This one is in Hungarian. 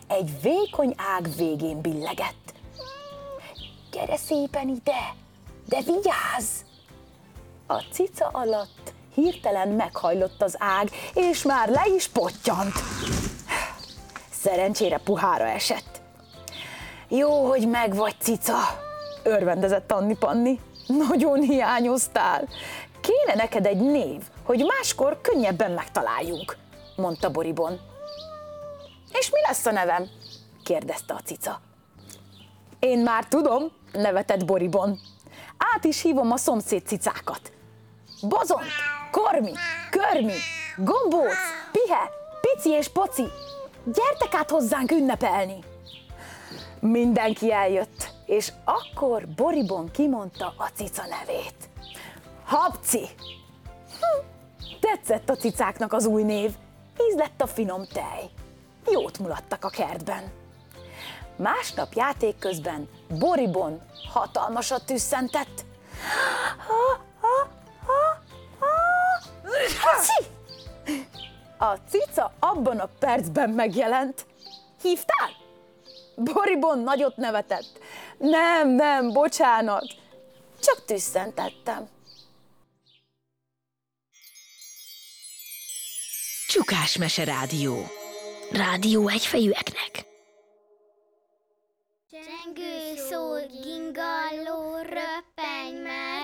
egy vékony ág végén billegett. Gyere szépen ide, de vigyázz! A cica alatt hirtelen meghajlott az ág, és már le is pottyant. Szerencsére puhára esett. Jó, hogy megvagy, cica, örvendezett Anni Panni. Nagyon hiányoztál. Kéne neked egy név, hogy máskor könnyebben megtaláljunk, mondta Boribon. És mi lesz a nevem? kérdezte a cica. Én már tudom, nevetett Boribon. Át is hívom a szomszéd cicákat. Bozont, Kormi, Körmi, Gombóc, Pihe, Pici és Poci, gyertek át hozzánk ünnepelni! Mindenki eljött, és akkor Boribon kimondta a cica nevét. Habci! Tetszett a cicáknak az új név, íz lett a finom tej. Jót mulattak a kertben. Másnap játék közben Boribon hatalmasat tüsszentett. Haci! A cica abban a percben megjelent. Hívtál? Boribon nagyot nevetett. Nem, bocsánat. Csak tüsszentettem. Csukás Mese Rádió. Rádió egyfejűeknek. Csengő szól, gingalló, röppeny meg.